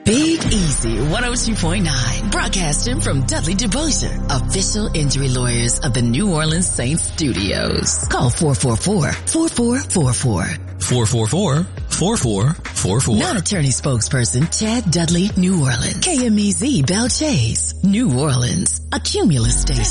Big Easy 102.9, broadcasting from Dudley DeBosier, official injury lawyers of the New Orleans Saints studios. Call 444-4444. 444-4444. Non-attorney spokesperson Chad Dudley, New Orleans. KMEZ Belle Chase, New Orleans, a Cumulus station.